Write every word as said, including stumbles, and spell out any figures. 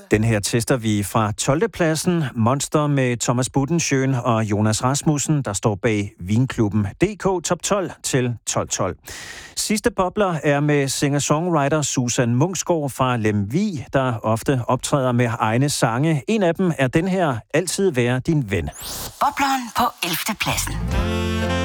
Den her tester vi fra tolvte pladsen. Monster med Thomas Budensjøen og Jonas Rasmussen, der står bag Vinklubben D K Top tolv til tolv tolv. Sidste bobler er med singer-songwriter Susan Munksgaard fra Lemvig, der ofte optræder med egne sange. En af dem er den her, Altid være din ven. Bobleren på ellevte pladsen.